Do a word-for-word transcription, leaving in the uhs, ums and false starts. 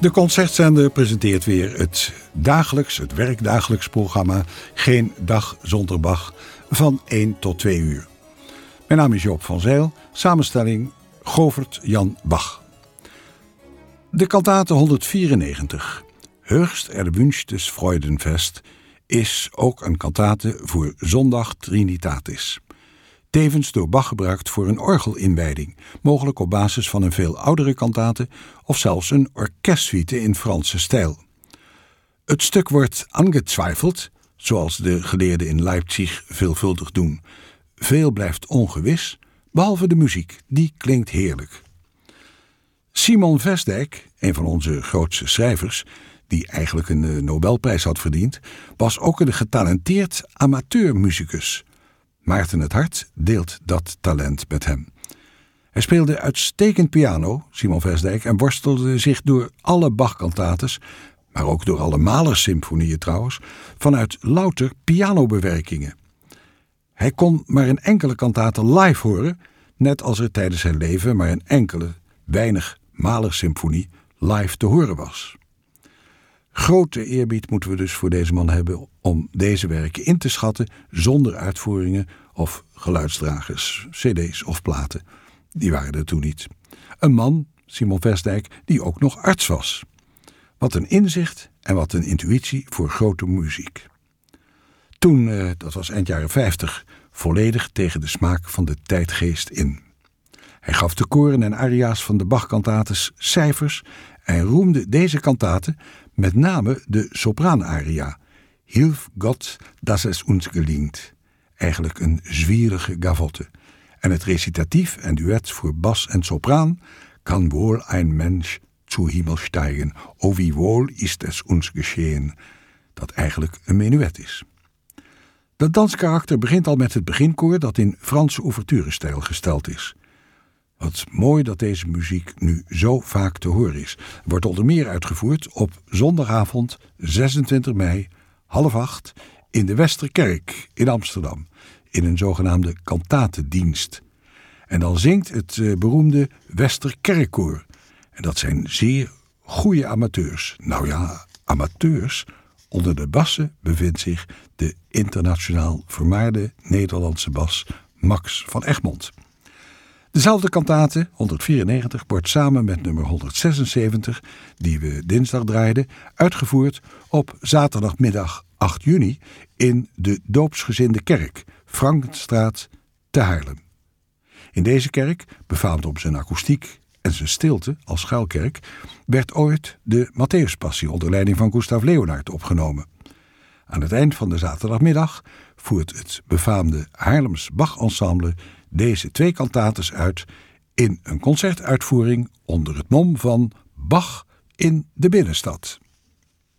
De Concertzender presenteert weer het dagelijks, het werkdagelijks programma Geen Dag Zonder Bach van één tot twee uur. Mijn naam is Joop van Zijl, samenstelling Govert Jan Bach. De kantate honderdvierennegentig, Höchst erwünschtes Freudenfest, is ook een kantate voor zondag Trinitatis. Tevens door Bach gebruikt voor een orgelinwijding, mogelijk op basis van een veel oudere kantate of zelfs een orkestsuite in Franse stijl. Het stuk wordt angezweifeld, zoals de geleerden in Leipzig veelvuldig doen. Veel blijft ongewis, behalve de muziek, die klinkt heerlijk. Simon Vestdijk, een van onze grootste schrijvers, die eigenlijk een Nobelprijs had verdiend, was ook een getalenteerd amateurmusicus. Maarten het Hart deelt dat talent met hem. Hij speelde uitstekend piano, Simon Vestdijk, en worstelde zich door alle Bach-kantates, maar ook door alle Mahler-symfonieën trouwens, vanuit louter pianobewerkingen. Hij kon maar een enkele kantate live horen, net als er tijdens zijn leven maar een enkele, weinig Mahler-symfonie live te horen was. Grote eerbied moeten we dus voor deze man hebben om deze werken in te schatten zonder uitvoeringen of geluidsdragers, cd's of platen. Die waren er toen niet. Een man, Simon Vestdijk, die ook nog arts was. Wat een inzicht en wat een intuïtie voor grote muziek. Toen, eh, dat was eind jaren vijftig, volledig tegen de smaak van de tijdgeest in. Hij gaf de koren en aria's van de Bach-kantates cijfers en roemde deze kantaten, met name de sopraanaria, Hilf Gott, dass es uns gelingt, eigenlijk een zwierige gavotte. En het recitatief en duet voor bas en sopraan, Kan wohl ein Mensch zu Himmel steigen, o wie wohl ist es uns geschehen, dat eigenlijk een menuet is. Dat danskarakter begint al met het beginkoor dat in Franse ouverturestijl gesteld is. Wat mooi dat deze muziek nu zo vaak te horen is. Wordt onder meer uitgevoerd op zondagavond zesentwintig mei, half acht, in de Westerkerk in Amsterdam, in een zogenaamde kantatedienst. En dan zingt het uh, beroemde Westerkerkkoor. En dat zijn zeer goede amateurs. Nou ja, amateurs. Onder de bassen bevindt zich de internationaal vermaarde Nederlandse bas Max van Egmond. Dezelfde kantate, honderdvierennegentig, wordt samen met nummer honderdzesenzeventig, die we dinsdag draaiden, uitgevoerd op zaterdagmiddag acht juni in de Doopsgezinde Kerk, Frankenstraat te Haarlem. In deze kerk, befaamd om zijn akoestiek en zijn stilte als schuilkerk, werd ooit de Matthäuspassie onder leiding van Gustav Leonhard opgenomen. Aan het eind van de zaterdagmiddag voert het befaamde Haarlems Bach-ensemble deze twee kantates uit in een concertuitvoering onder het mom van Bach in de binnenstad.